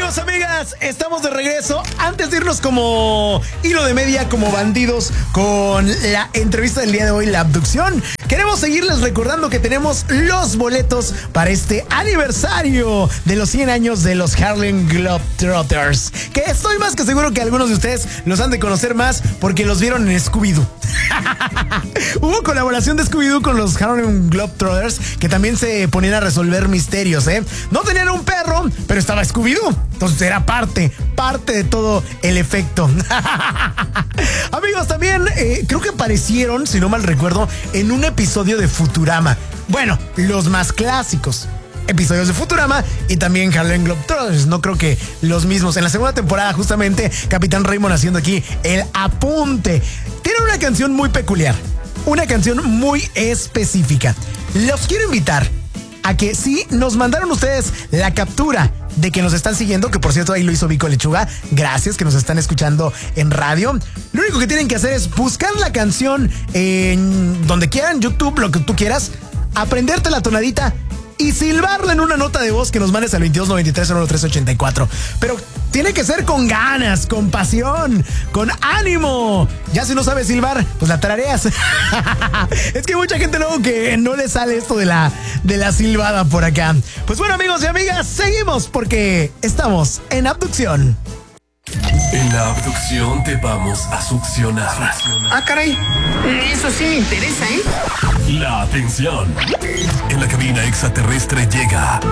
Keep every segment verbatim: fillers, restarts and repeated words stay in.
Amigos, amigas, estamos de regreso. Antes de irnos como hilo de media, como bandidos, con la entrevista del día de hoy, la abducción, queremos seguirles recordando que tenemos los boletos para este aniversario de los cien años de los Harlem Globetrotters, que estoy más que seguro que algunos de ustedes los han de conocer más porque los vieron en Scooby-Doo. Hubo colaboración de Scooby-Doo con los Harlem Globetrotters, que también se ponían a resolver misterios, ¿eh? No tenían un perro, pero estaba Scooby-Doo. Entonces era parte, parte de todo el efecto. Amigos, también eh, creo que aparecieron, si no mal recuerdo, en un episodio de Futurama. Bueno, los más clásicos episodios de Futurama y también Harlem Globetrotters. No creo que los mismos. En la segunda temporada, justamente, Capitán Raymond haciendo aquí el apunte. Tiene una canción muy peculiar, una canción muy específica. Los quiero invitar a que si nos mandaron ustedes la captura de que nos están siguiendo, que por cierto ahí lo hizo Vico Lechuga, gracias, que nos están escuchando en radio. Lo único que tienen que hacer es buscar la canción en donde quieran, YouTube, lo que tú quieras, aprenderte la tonadita y silbarla en una nota de voz que nos mandes al veintidós noventa y tres cero tres ochenta y cuatro. Pero tiene que ser con ganas, con pasión, con ánimo. Ya si no sabes silbar, pues la tarareas. Es que hay mucha gente luego que no le sale esto de la, de la silbada por acá. Pues bueno, amigos y amigas, seguimos porque estamos en abducción. En la abducción te vamos a succionar. Ah, caray. Eso sí me interesa, ¿eh? La atención. En la cabina extraterrestre llega.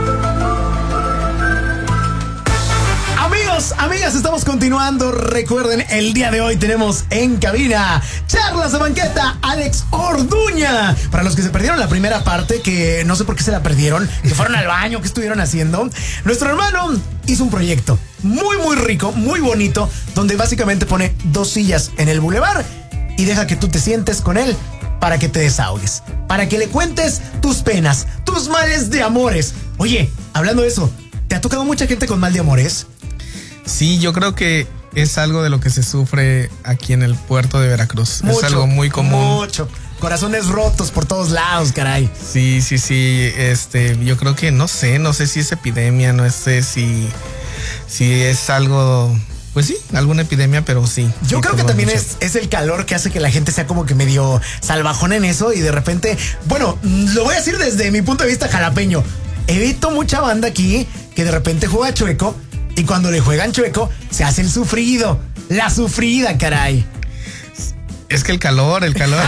Amigos, amigas, estamos continuando. Recuerden, el día de hoy tenemos en cabina charlas de banqueta, Alex Orduña. Para los que se perdieron la primera parte, que no sé por qué se la perdieron, que fueron al baño, que estuvieron haciendo, nuestro hermano hizo un proyecto muy, muy rico, muy bonito, donde básicamente pone dos sillas en el bulevar y deja que tú te sientes con él para que te desahogues, para que le cuentes tus penas, tus males de amores. Oye, hablando de eso, ¿te ha tocado mucha gente con mal de amores? Sí, yo creo que es algo de lo que se sufre aquí en el puerto de Veracruz. Mucho, es algo muy común. Mucho. Corazones rotos por todos lados, caray. Sí, sí, sí. Este, yo creo que no sé, no sé si es epidemia, no sé si, si es algo, pues sí, alguna epidemia, pero sí. Yo sí, creo que también es, es el calor que hace que la gente sea como que medio salvajón en eso y de repente, bueno, lo voy a decir desde mi punto de vista jalapeño. He visto mucha banda aquí que de repente juega chueco. Y cuando le juegan chueco, se hace el sufrido. La sufrida, caray. Es que el calor, el calor.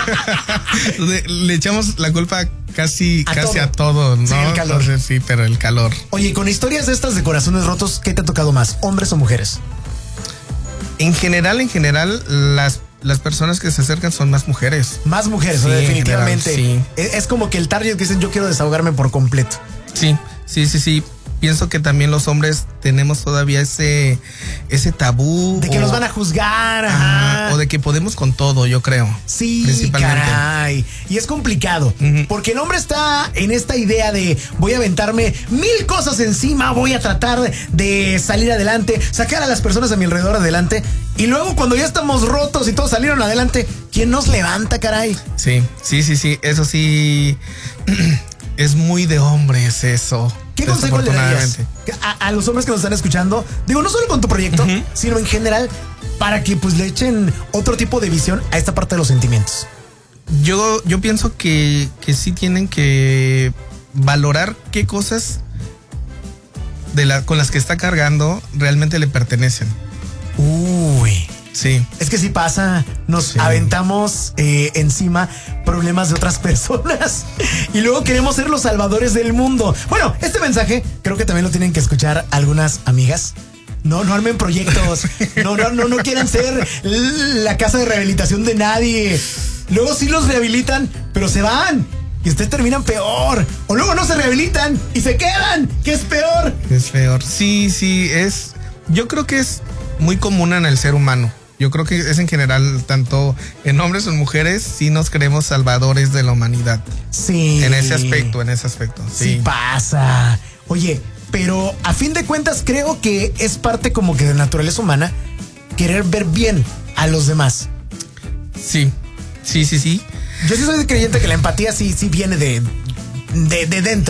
le, le echamos la culpa casi a casi todo. a todo, ¿no? Sí, el calor. Entonces, sí, pero el calor. Oye, con historias de estas de corazones rotos, ¿qué te ha tocado más? ¿Hombres o mujeres? En general, en general, las Las personas que se acercan son más mujeres. Más mujeres, sí, definitivamente. General, sí. es, es como que el target que dicen, yo quiero desahogarme por completo. Sí, sí, sí, sí. Pienso que también los hombres tenemos todavía ese, ese tabú. De que o, nos van a juzgar. Ajá, o de que podemos con todo, yo creo. Sí, caray. Y es complicado. Uh-huh. Porque el hombre está en esta idea de voy a aventarme mil cosas encima, voy a tratar de salir adelante, sacar a las personas a mi alrededor adelante. Y luego cuando ya estamos rotos y todos salieron adelante, ¿quién nos levanta, caray? Sí, sí, sí, sí. Eso sí es muy de hombres eso. ¿Qué consejo le darías a, a los hombres que nos están escuchando? Digo, no solo con tu proyecto, uh-huh. sino en general, para que pues le echen otro tipo de visión a esta parte de los sentimientos. Yo, yo pienso que, que sí tienen que valorar qué cosas de la, con las que está cargando realmente le pertenecen. Uy. Sí. Es que sí pasa, nos sí. aventamos eh, encima problemas de otras personas y luego queremos ser los salvadores del mundo. Bueno, este mensaje creo que también lo tienen que escuchar algunas amigas. No, no armen proyectos. No, no, no, no quieran ser la casa de rehabilitación de nadie. Luego sí los rehabilitan, pero se van. Y ustedes terminan peor. O luego no se rehabilitan y se quedan, que es peor. Es peor. Sí, sí, es. Yo creo que es muy común en el ser humano. Yo creo que es en general, tanto en hombres o en mujeres, sí nos creemos salvadores de la humanidad. Sí. En ese aspecto, en ese aspecto. Sí, sí pasa. Oye, pero a fin de cuentas creo que es parte como que de naturaleza humana querer ver bien a los demás. Sí, sí, sí, sí. Yo sí soy creyente que la empatía sí, sí viene de, de, de dentro.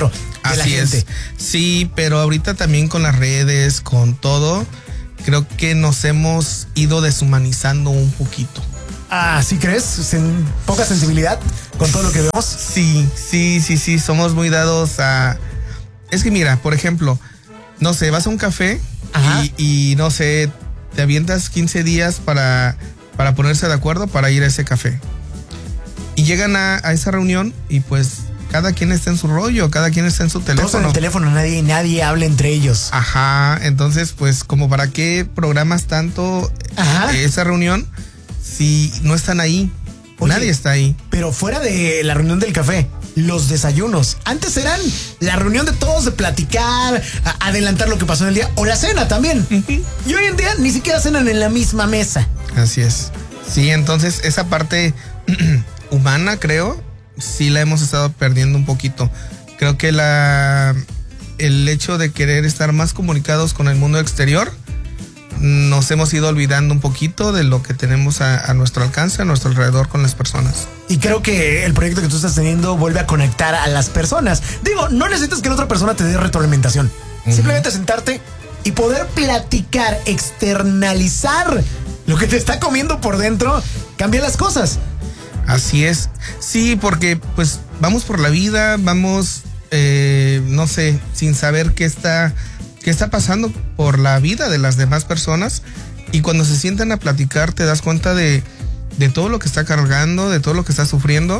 de la Así gente. es. Sí, pero ahorita también con las redes, con todo, creo que nos hemos ido deshumanizando un poquito. Ah, ¿sí crees? Sen- poca sensibilidad con todo lo que vemos. Sí, sí, sí, sí, somos muy dados a... Es que mira, por ejemplo, no sé, vas a un café y, y no sé, te avientas quince días para, para ponerse de acuerdo para ir a ese café. Y llegan a, a esa reunión y pues cada quien está en su rollo, cada quien está en su teléfono. Todos en el teléfono, nadie, nadie habla entre ellos. Ajá, entonces pues como para qué programas tanto Ajá. esa reunión si no están ahí. Oye, nadie está ahí. Pero fuera de la reunión del café, los desayunos. Antes eran la reunión de todos, de platicar, a- adelantar lo que pasó en el día, o la cena también. Uh-huh. Y hoy en día ni siquiera cenan en la misma mesa. Así es. Sí, entonces esa parte humana, creo, sí la hemos estado perdiendo un poquito. Creo que la el hecho de querer estar más comunicados con el mundo exterior, nos hemos ido olvidando un poquito de lo que tenemos a, a nuestro alcance, a nuestro alrededor con las personas. Y creo que el proyecto que tú estás teniendo vuelve a conectar a las personas. Digo, no necesitas que la otra persona te dé retroalimentación. Uh-huh. Simplemente sentarte y poder platicar, externalizar lo que te está comiendo por dentro, cambia las cosas. Así es. Sí, porque pues vamos por la vida, vamos, eh, no sé, sin saber qué está, qué está pasando por la vida de las demás personas. Y cuando se sientan a platicar te das cuenta de, de todo lo que está cargando, de todo lo que está sufriendo.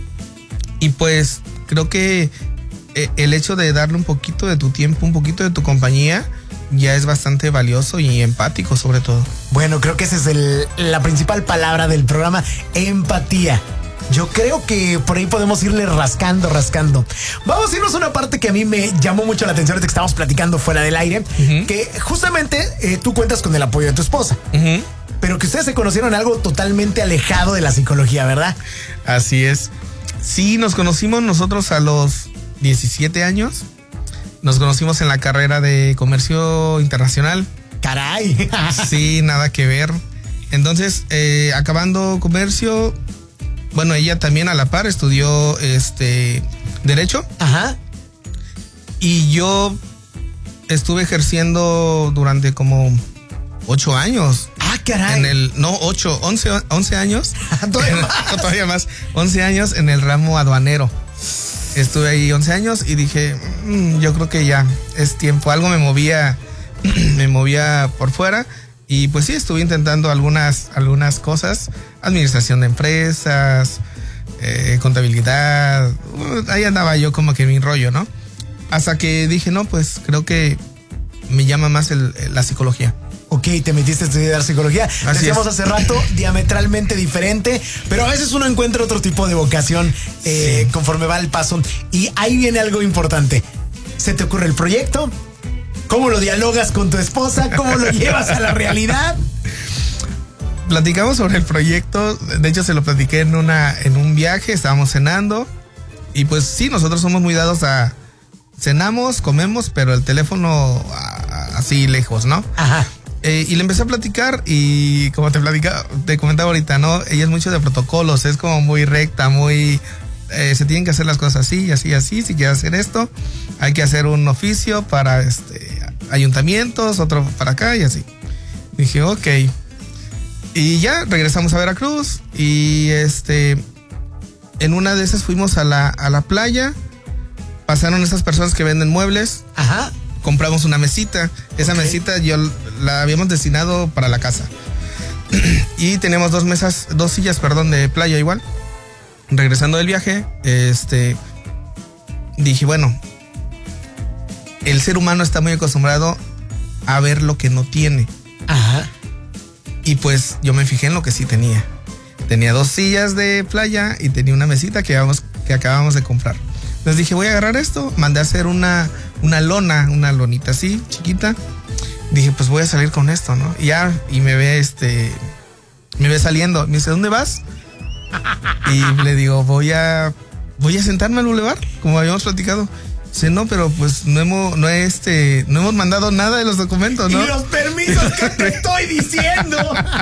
Y pues creo que eh, el hecho de darle un poquito de tu tiempo, un poquito de tu compañía, ya es bastante valioso y empático sobre todo. Bueno, creo que esa es el, la principal palabra del programa, empatía. Yo creo que por ahí podemos irle rascando, rascando. Vamos a irnos a una parte que a mí me llamó mucho la atención ahorita que estábamos platicando fuera del aire, uh-huh. que justamente eh, tú cuentas con el apoyo de tu esposa, uh-huh. pero que ustedes se conocieron algo totalmente alejado de la psicología, ¿verdad? Así es. Sí, nos conocimos nosotros a los diecisiete años. Nos conocimos en la carrera de comercio internacional. ¡Caray! Sí, nada que ver. Entonces, eh, acabando comercio, bueno, ella también a la par estudió este Derecho. Ajá. Y yo estuve ejerciendo durante como ocho años. ¡Ah, caray! En el, no, ocho, once, once años. ¿Todavía más? No, todavía más. once años en el ramo aduanero. Estuve ahí once años y dije, mmm, yo creo que ya es tiempo. Algo me movía, me movía por fuera. Y pues sí, estuve intentando algunas, algunas cosas. Administración de empresas, eh, contabilidad. Uh, ahí andaba yo como que mi rollo, ¿no? Hasta que dije, no, pues creo que me llama más el, la psicología. Ok, te metiste a estudiar psicología. Así Decíamos es. hace rato, diametralmente diferente, pero a veces uno encuentra otro tipo de vocación eh, sí. conforme va el paso. Y ahí viene algo importante. ¿Se te ocurre el proyecto? ¿Cómo lo dialogas con tu esposa? ¿Cómo lo llevas a la realidad? Platicamos sobre el proyecto. De hecho, se lo platiqué en, una, en un viaje. Estábamos cenando. Y pues sí, nosotros somos muy dados a... Cenamos, comemos, pero el teléfono a, así lejos, ¿no? Ajá. Eh, y le empecé a platicar y como te platicaba, te comentaba ahorita, ¿no? Ella es mucho de protocolos, es como muy recta, muy... Eh, se tienen que hacer las cosas así, así, así. Si quieres hacer esto, hay que hacer un oficio para este ayuntamientos, otro para acá y así. Dije, ok. Y ya regresamos a Veracruz y este... En una de esas fuimos a la, a la playa, pasaron esas personas que venden muebles. Ajá. Compramos una mesita. Esa okay. mesita yo la habíamos destinado para la casa. Y tenemos dos mesas, dos sillas, perdón, de playa igual. Regresando del viaje, este, dije, bueno, el ser humano está muy acostumbrado a ver lo que no tiene. Ajá. Y pues yo me fijé en lo que sí tenía. Tenía dos sillas de playa y tenía una mesita que, habíamos, que acabamos de comprar. Entonces dije, voy a agarrar esto. Mandé a hacer una, una lona, una lonita así, chiquita. Dije, pues voy a salir con esto, ¿no? Y ya, y me ve este, me ve saliendo. Me dice, ¿dónde vas? Y le digo, voy a, voy a sentarme al bulevar, como habíamos platicado. Dice, no, pero pues no hemos, no este, no hemos mandado nada de los documentos, ¿no? Y los permisos que te estoy diciendo.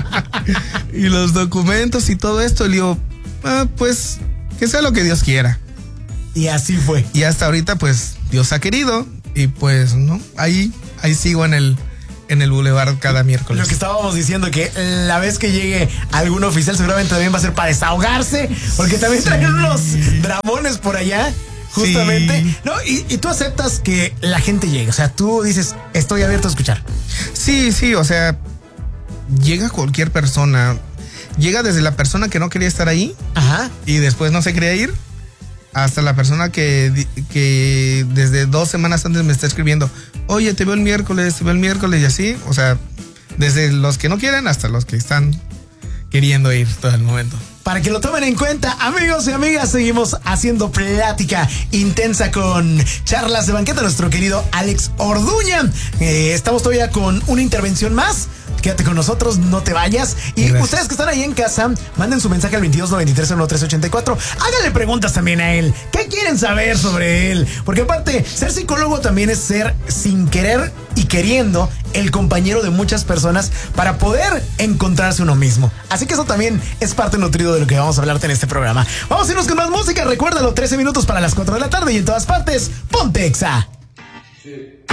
Y los documentos y todo esto. Le digo, ah, pues, que sea lo que Dios quiera. Y así fue. Y hasta ahorita, pues, Dios ha querido. Y pues, ¿no? Ahí, ahí sigo en el, en el Boulevard cada miércoles. Lo que estábamos diciendo, que la vez que llegue algún oficial seguramente también va a ser para desahogarse, porque también traen unos dramones por allá. Justamente, sí. ¿No? Y, y tú aceptas que la gente llegue, o sea, tú dices, estoy abierto a escuchar. Sí, sí, o sea, llega cualquier persona, llega desde la persona que no quería estar ahí. Ajá. Y después no se quería ir, hasta la persona que, que desde dos semanas antes me está escribiendo, oye, te veo el miércoles, te veo el miércoles y así, o sea, desde los que no quieren hasta los que están queriendo ir todo el momento. Para que lo tomen en cuenta, amigos y amigas, seguimos haciendo plática intensa con charlas de banqueta, nuestro querido Alex Orduña. Eh, estamos todavía con una intervención más. Quédate con nosotros, no te vayas. Y gracias. Ustedes que están ahí en casa, manden su mensaje al veintidós noventa y tres cero uno tres ochenta y cuatro. Háganle preguntas también a él. ¿Qué quieren saber sobre él? Porque aparte, ser psicólogo también es ser, sin querer y queriendo, el compañero de muchas personas para poder encontrarse uno mismo. Así que eso también es parte nutrido de lo que vamos a hablarte en este programa. Vamos a irnos con más música. Recuérdalo, trece minutos para las cuatro de la tarde y en todas partes, ponte Exa. Sí.